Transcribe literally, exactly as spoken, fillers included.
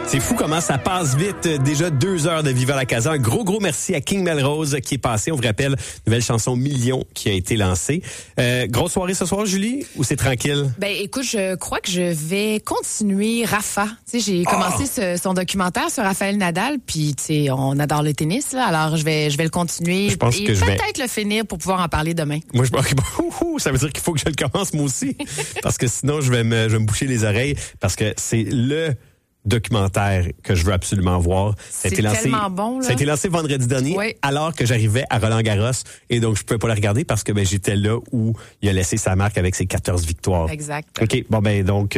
C'est fou comment ça passe vite. Déjà deux heures de Viva la Casa. Un gros, gros merci à King Melrose qui est passé. On vous rappelle, nouvelle chanson Million qui a été lancée. Euh, grosse soirée ce soir, Julie, ou c'est tranquille? Ben, écoute, je crois que je vais continuer Rafa. Tu sais, j'ai Oh! commencé ce, son documentaire sur Raphaël Nadal, puis tu sais, on adore le tennis, là. Alors, je vais, je vais le continuer. Je pense et que je vais- peut-être le finir pour pouvoir en parler demain. Moi, je bon, ça veut dire qu'il faut que je le commence moi aussi, parce que sinon je vais me, je vais me boucher les oreilles, parce que c'est le documentaire que je veux absolument voir. Ça a C'est été lancé, tellement bon, là. Ça a été lancé vendredi dernier, Oui. alors que j'arrivais à Roland-Garros, et donc je pouvais pas le regarder parce que ben j'étais là où il a laissé sa marque avec ses quatorze victoires. Exact. OK, bon ben donc